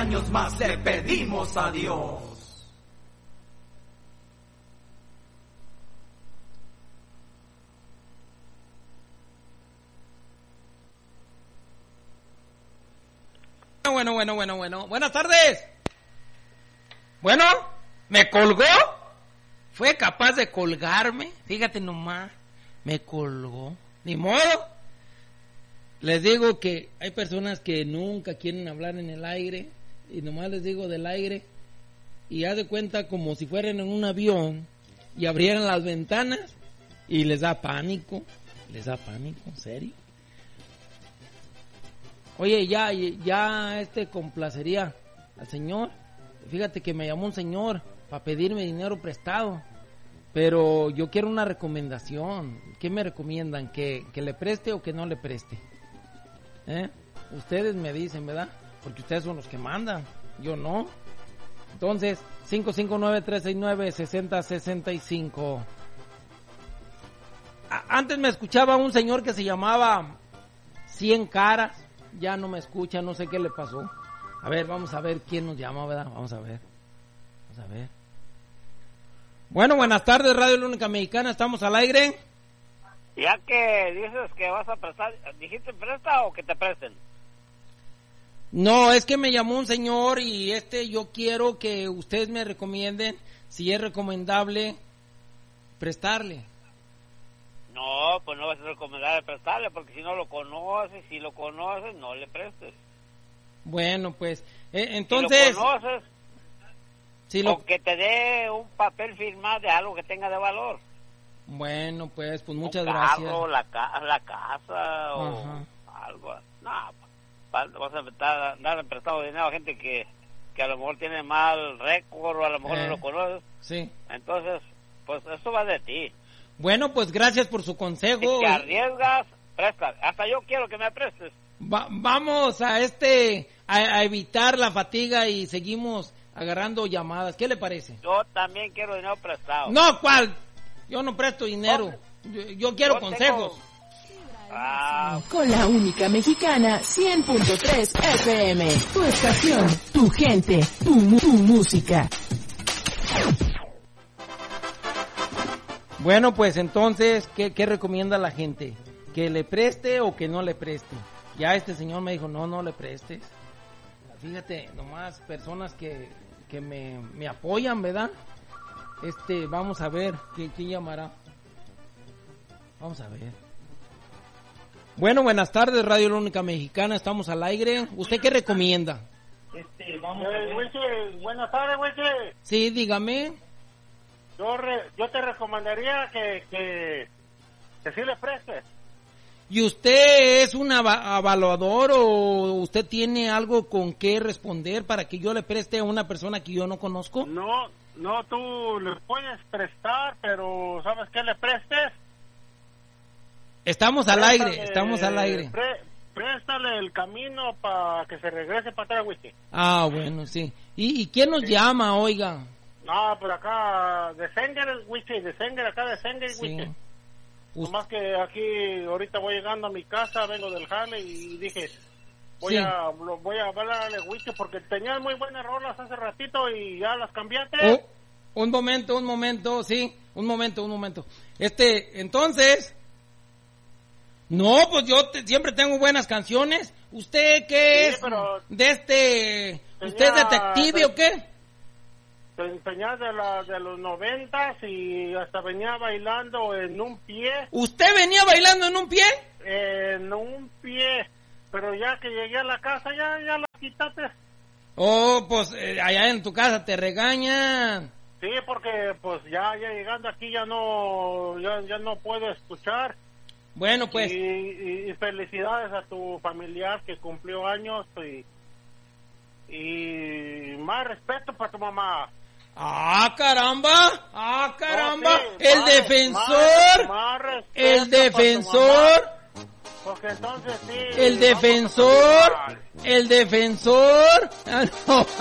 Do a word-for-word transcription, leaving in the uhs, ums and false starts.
años más le pedimos a Dios. Bueno, bueno, bueno, bueno. Buenas tardes. Bueno, ¿me colgó? Fue capaz de colgarme. Fíjate nomás. Me colgó. Ni modo. Les digo que hay personas que nunca quieren hablar en el aire. Y nomás les digo del aire. Y haz de cuenta como si fueran en un avión. Y abrieran las ventanas. Y les da pánico. Les da pánico, ¿en serio? Oye, ya, ya, este, complacería al señor. Fíjate que me llamó un señor para pedirme dinero prestado. Pero yo quiero una recomendación. ¿Qué me recomiendan? ¿Que, que le preste o que no le preste? ¿Eh? Ustedes me dicen, ¿verdad? Porque ustedes son los que mandan. Yo no. Entonces, cinco cinco nueve, tres seis nueve, seis cero seis cinco. A- antes me escuchaba un señor que se llamaba Cien Caras. Ya no me escucha, no sé qué le pasó. A ver, vamos a ver quién nos llama, ¿verdad? Vamos a ver. Vamos a ver. Bueno, buenas tardes, Radio La Única Mexicana, ¿estamos al aire? Ya que dices que vas a prestar, ¿dijiste presta o que te presten? No, es que me llamó un señor y este, yo quiero que ustedes me recomienden si es recomendable prestarle. No, pues no vas a recomendar prestarle, porque si no lo conoces, si lo conoces, no le prestes. Bueno, pues, eh, entonces... Si lo conoces, si lo... o que te dé un papel firmado de algo que tenga de valor. Bueno, pues, pues muchas un gracias. carro, la, ca la casa, o Ajá. algo. No, vas a dar, dar prestado dinero a gente que, que a lo mejor tiene mal récord, o a lo mejor eh, no lo conoces. Sí. Entonces, pues eso va de ti. Bueno, pues gracias por su consejo. Si te arriesgas, presta. Hasta yo quiero que me prestes. Va, vamos a este a, a evitar la fatiga y seguimos agarrando llamadas. ¿Qué le parece? Yo también quiero dinero prestado. No, ¿cuál? Yo no presto dinero. Yo, yo quiero yo consejos. Tengo... Ah. Con la Única Mexicana cien punto tres F M. Tu estación, tu gente, tu, tu música. Bueno, pues entonces, ¿qué, ¿qué recomienda la gente? ¿Que le preste o que no le preste? Ya este señor me dijo, no, no le prestes. Fíjate, nomás personas que, que me, me apoyan, ¿verdad? Este, vamos a ver, ¿quién, quién llamará? Vamos a ver. Bueno, buenas tardes, Radio La Única Mexicana, estamos al aire. ¿Usted qué recomienda? Este, vamos a ver. Wiche, buenas tardes, Wiche. Sí, dígame. Yo, re, yo te recomendaría que, que, que sí le prestes. ¿Y usted es un evaluador o usted tiene algo con qué responder para que yo le preste a una persona que yo no conozco? No, no, tú le puedes prestar, pero ¿sabes qué le prestes? Estamos al Préstale, aire, estamos al aire. Pre, préstale el camino para que se regrese para atrás, Wiche. Ah, bueno, sí. ¿Y, y quién nos sí. llama, oiga? No, por acá, de Senger, Wiche, de Senger, acá de Senger, sí. Wiche. Nomás que aquí, ahorita voy llegando a mi casa, vengo del jale y dije, voy sí. a voy a hablarle, Wiche, porque tenías muy buenas rolas hace ratito y ya las cambiaste. Oh, un momento, un momento, sí, un momento, un momento. Este, entonces, no, pues yo te, siempre tengo buenas canciones. ¿Usted qué sí, es? De este, tenía, ¿usted es detective de, o qué? Venía de, la, de los noventas y hasta venía bailando en un pie. ¿Usted venía bailando en un pie? En un pie, pero ya que llegué a la casa ya, ya la quitaste. Oh, pues eh, allá en tu casa te regañan. Sí, porque pues ya, ya llegando aquí ya no, ya, ya no puedo escuchar. Bueno, pues. Y, y, y felicidades a tu familiar que cumplió años y, y más respeto para tu mamá. ¡Ah, caramba! ¡Ah, caramba! Oh, sí, el más, defensor, más, más el defensor, porque entonces sí, el defensor, el defensor. Ah, no.